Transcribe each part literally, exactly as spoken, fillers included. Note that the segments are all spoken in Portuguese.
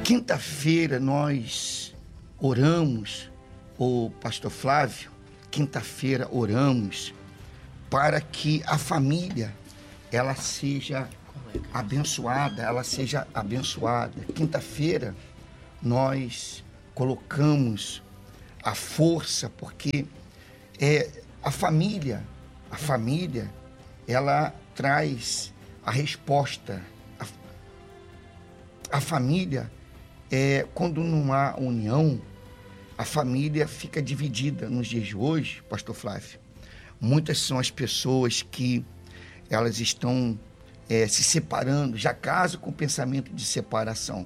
quinta-feira nós oramos, o pastor Flávio, quinta-feira oramos para que a família, ela seja abençoada, ela seja abençoada. Quinta-feira nós colocamos a força, porque é a família, a família, ela traz a resposta. A, a família, é, quando não há união, a família fica dividida nos dias de hoje, pastor Flávio. Muitas são as pessoas que elas estão é, se separando, já casa com o pensamento de separação,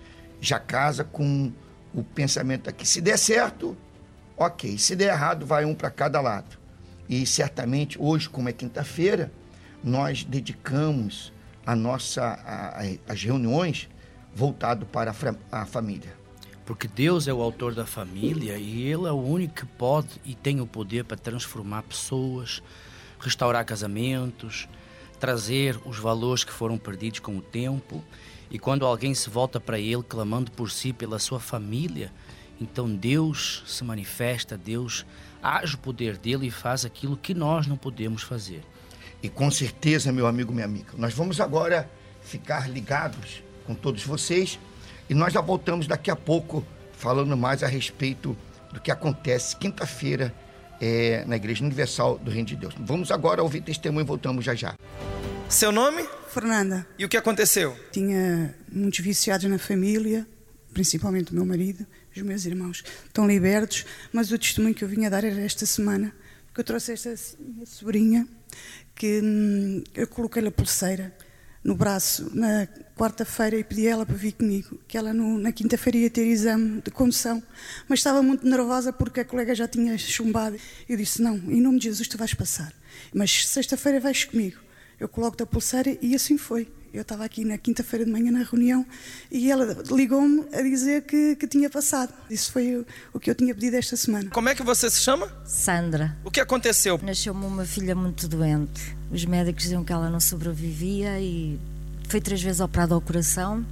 já casa com o pensamento aqui, se der certo, ok, se der errado, vai um para cada lado. E certamente hoje, como é quinta-feira, nós dedicamos a nossa, a, a, as reuniões voltado para a, a família. Porque Deus é o autor da família e Ele é o único que pode e tem o poder para transformar pessoas, restaurar casamentos, trazer os valores que foram perdidos com o tempo. E quando alguém se volta para Ele clamando por si, pela sua família, então Deus se manifesta, Deus age o poder dEle e faz aquilo que nós não podemos fazer. E com certeza, meu amigo, minha amiga, nós vamos agora ficar ligados com todos vocês e nós já voltamos daqui a pouco falando mais a respeito do que acontece quinta-feira é, na Igreja Universal do Reino de Deus. Vamos agora ouvir testemunho e voltamos já já. Seu nome? Fernanda. E o que aconteceu? Tinha muitos viciados na família, principalmente o meu marido, os meus irmãos estão libertos, mas o testemunho que eu vinha dar era esta semana, porque eu trouxe esta minha sobrinha, que hum, eu coloquei-lhe a pulseira no braço na quarta-feira e pedi a ela para vir comigo, que ela no, na quinta-feira ia ter exame de condução, mas estava muito nervosa porque a colega já tinha chumbado. Eu disse, não, em nome de Jesus tu vais passar, mas sexta-feira vais comigo, eu coloco-te a pulseira, e assim foi. Eu estava aqui na quinta-feira de manhã na reunião e ela ligou-me a dizer que, que tinha passado. Isso foi o, o que eu tinha pedido esta semana. Como é que você se chama? Sandra. O que aconteceu? Nasceu-me uma filha muito doente. Os médicos diziam que ela não sobrevivia e foi três vezes operada ao coração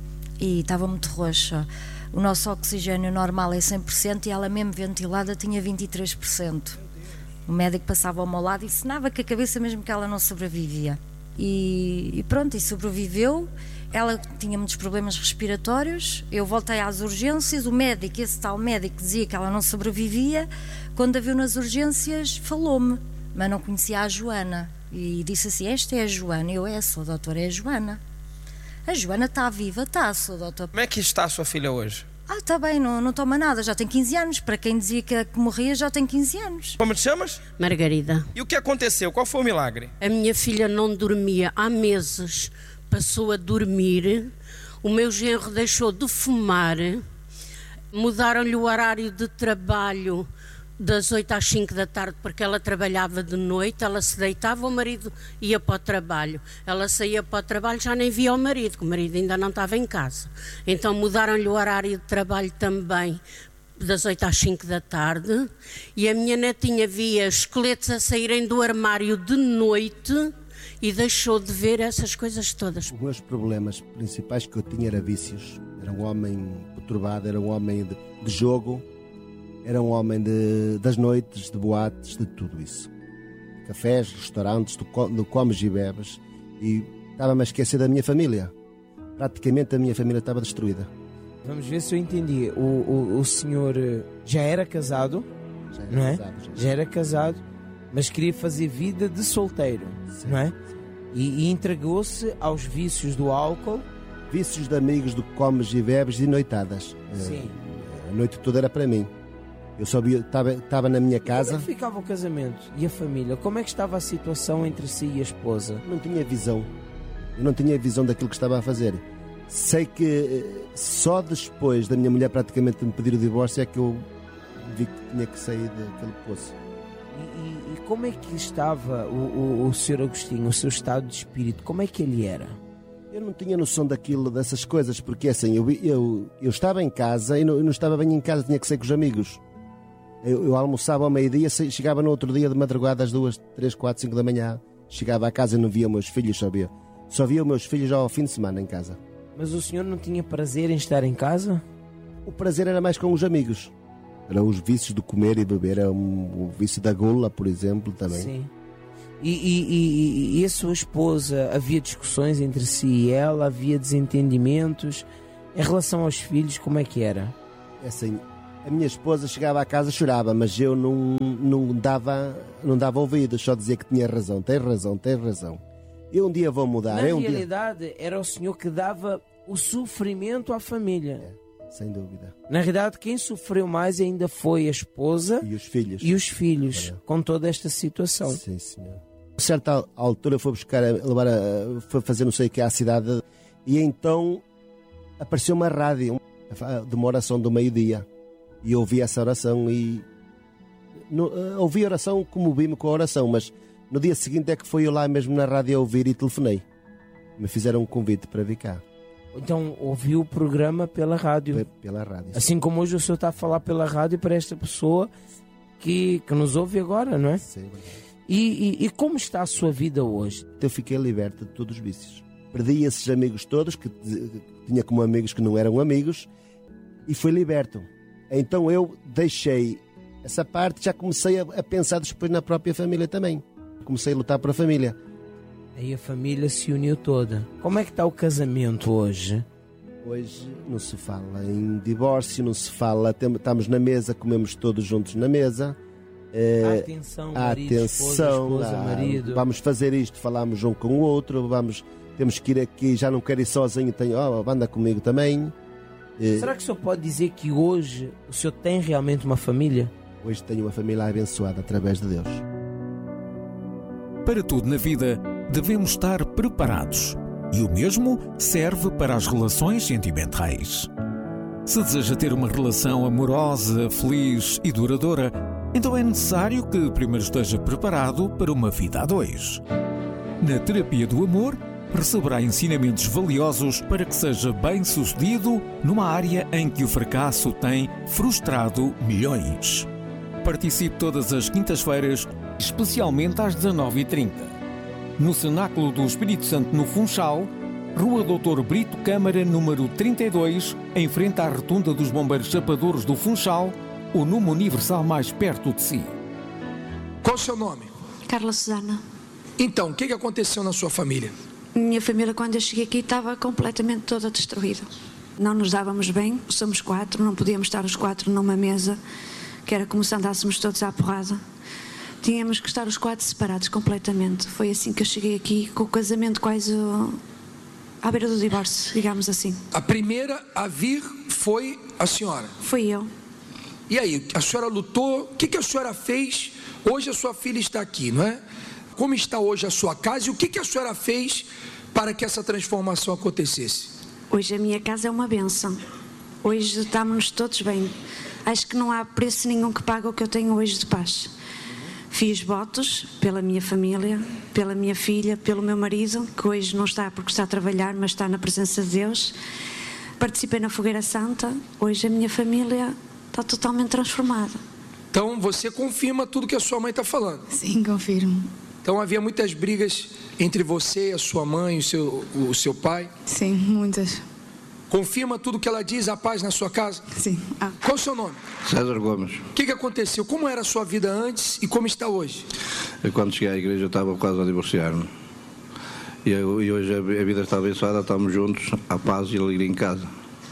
e estava muito roxa. O nosso oxigênio normal é cem por cento e ela mesmo ventilada tinha vinte e três por cento. O médico passava ao meu lado e ensinava que a cabeça mesmo que ela não sobrevivia. E, e pronto, e sobreviveu. Ela tinha muitos problemas respiratórios. Eu voltei às urgências. O médico, esse tal médico, dizia que ela não sobrevivia. Quando a viu nas urgências, falou-me, mas não conhecia a Joana. E disse assim, esta é a Joana. Eu, é, sou a doutora, é a Joana. A Joana está viva, está, sou a doutora. Como é que está a sua filha hoje? Ah, está bem, não, não toma nada, já tem quinze anos. Para quem dizia que, que morria, já tem quinze anos. Como te chamas? Margarida. E o que aconteceu? Qual foi o milagre? A minha filha não dormia há meses, passou a dormir. O meu genro deixou de fumar. Mudaram-lhe o horário de trabalho das oito às cinco da tarde, porque ela trabalhava de noite. Ela se deitava, o marido ia para o trabalho. Ela saía para o trabalho, já nem via o marido, que o marido ainda não estava em casa. Então mudaram-lhe o horário de trabalho também, das oito às cinco da tarde. E a minha netinha via esqueletos a saírem do armário de noite e deixou de ver essas coisas todas. Os meus problemas principais que eu tinha eram vícios. Era um homem perturbado, era um homem de, de jogo. Era um homem de, das noites, de boates, de tudo isso. Cafés, restaurantes, de comes e bebes. E estava-me a esquecer da minha família. Praticamente a minha família estava destruída. Vamos ver se eu entendi. O, o, o senhor já era casado, Já era não é? casado. Já. Já era casado, mas queria fazer vida de solteiro, Sim. não é? E, e entregou-se aos vícios do álcool. Vícios de amigos, de comes e bebes e noitadas. Sim. A noite toda era para mim. Eu só estava na minha casa. Como é que ficava o casamento e a família? Como é que estava a situação entre si e a esposa? Não tinha visão. Eu não tinha visão daquilo que estava a fazer. Sei que só depois da minha mulher praticamente me pedir o divórcio é que eu vi que tinha que sair daquele poço. E, e, e como é que estava o, o, o senhor Agostinho, o seu estado de espírito? Como é que ele era? Eu não tinha noção daquilo, dessas coisas, porque assim, eu, eu, eu estava em casa e não, eu não estava bem em casa, tinha que sair com os amigos. Eu, eu almoçava ao meio-dia, chegava no outro dia de madrugada às duas, três, quatro, cinco da manhã. Chegava à casa e não via os meus filhos, só via. Só via os meus filhos ao fim de semana em casa. Mas o senhor não tinha prazer em estar em casa? O prazer era mais com os amigos. Eram os vícios de comer e beber. Era um, o vício da gula, por exemplo, também. Sim. E, e, e, e a sua esposa, havia discussões entre si e ela? Havia desentendimentos? Em relação aos filhos, como é que era? Assim, a minha esposa chegava à casa e chorava, mas eu não, não, dava, não dava ouvidos, só dizia que tinha razão, tem razão, tem razão. Eu um dia vou mudar. Na eu um realidade, dia... era o senhor que dava o sofrimento à família. É, sem dúvida. Na realidade, quem sofreu mais ainda foi a esposa e os filhos, e os filhos é. com toda esta situação. Sim, senhor. A certa altura foi buscar, levar a, foi fazer não sei o que à cidade, e então apareceu uma rádio de uma oração do meio-dia. E eu ouvi essa oração e... No, ouvi a oração, comovi-me com a oração, mas no dia seguinte é que fui eu lá mesmo na rádio a ouvir e telefonei. Me fizeram um convite para vir cá. Então ouviu o programa pela rádio? P- pela rádio. Assim sim. Como hoje o senhor está a falar pela rádio para esta pessoa que, que nos ouve agora, não é? Sim, verdade. E, e, e como está a sua vida hoje? Eu fiquei liberto de todos os vícios. Perdi esses amigos todos, que tinha como amigos que não eram amigos, e fui liberto. Então eu deixei essa parte, já comecei a, a pensar depois na própria família também. Comecei a lutar para a família. Aí a família se uniu toda. Como é que está o casamento hoje? Hoje não se fala em divórcio, não se fala... Estamos na mesa, comemos todos juntos na mesa. Há atenção, há marido, atenção, esposa, esposa, há, marido. Vamos fazer isto, falamos um com o outro, vamos, temos que ir aqui, já não quero ir sozinho, tenho, oh, anda comigo também. Será que o senhor pode dizer que hoje o senhor tem realmente uma família? Hoje tenho uma família abençoada através de Deus. Para tudo na vida, devemos estar preparados. E o mesmo serve para as relações sentimentais. Se deseja ter uma relação amorosa, feliz e duradoura, então é necessário que primeiro esteja preparado para uma vida a dois. Na terapia do amor, receberá ensinamentos valiosos para que seja bem-sucedido numa área em que o fracasso tem frustrado milhões. Participe todas as quintas-feiras, especialmente às dezanove e trinta. No Cenáculo do Espírito Santo, no Funchal, Rua doutor Brito Câmara, número trinta e dois, em frente à Rotunda dos Bombeiros Chapadores do Funchal, o número universal mais perto de si. Qual o seu nome? Carla Susana. Então, o que aconteceu na sua família? Minha família, quando eu cheguei aqui, estava completamente toda destruída. Não nos dávamos bem, somos quatro, não podíamos estar os quatro numa mesa, que era como se andássemos todos à porrada. Tínhamos que estar os quatro separados completamente. Foi assim que eu cheguei aqui, com o casamento quase à beira do divórcio, digamos assim. A primeira a vir foi a senhora? Fui eu. E aí, a senhora lutou, o que, que a senhora fez? Hoje a sua filha está aqui, não é? Como está hoje a sua casa e o que, que a senhora fez para que essa transformação acontecesse? Hoje a minha casa é uma bênção. Hoje estamos todos bem. Acho que não há preço nenhum que pague o que eu tenho hoje de paz. Fiz votos pela minha família, pela minha filha, pelo meu marido, que hoje não está porque está a trabalhar, mas está na presença de Deus. Participei na Fogueira Santa. Hoje a minha família está totalmente transformada. Então você confirma tudo que a sua mãe está falando? Sim, confirmo. Então havia muitas brigas entre você, a sua mãe e o seu, o seu pai? Sim, muitas. Confirma tudo que ela diz, a paz na sua casa? Sim. Ah. Qual o seu nome? César Gomes. O que, que aconteceu? Como era a sua vida antes e como está hoje? Eu, quando cheguei à igreja eu estava quase a divorciar-me. E, eu, e hoje a vida está abençoada, estamos juntos, a paz e a alegria em casa.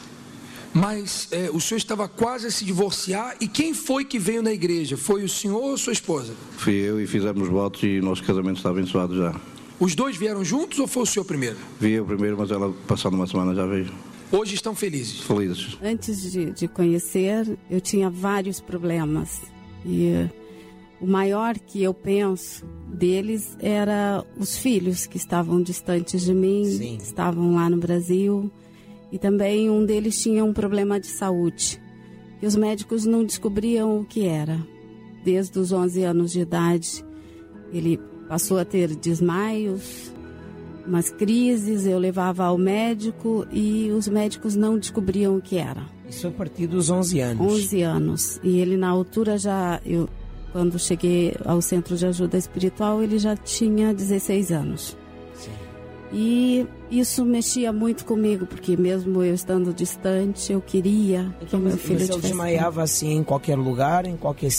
Mas é, o senhor estava quase a se divorciar e quem foi que veio na igreja? Foi o senhor ou a sua esposa? Fui eu e fizemos votos e o nosso casamento está abençoado já. Os dois vieram juntos ou foi o senhor primeiro? Vi eu primeiro, mas ela passando uma semana já veio. Hoje estão felizes? Felizes. Antes de, de conhecer, eu tinha vários problemas. E uh, o maior que eu penso deles era os filhos que estavam distantes de mim, Sim. estavam lá no Brasil. E também um deles tinha um problema de saúde, que os médicos não descobriam o que era. Desde os onze anos de idade, ele passou a ter desmaios, umas crises, eu levava ao médico e os médicos não descobriam o que era. Isso a partir dos onze anos? onze anos. E ele na altura já, eu, quando cheguei ao Centro de Ajuda Espiritual, ele já tinha dezesseis anos. Sim. E, isso mexia muito comigo, porque mesmo eu estando distante, eu queria que Então, o meu mas filho ele tivesse... desmaiava assim em qualquer lugar, em qualquer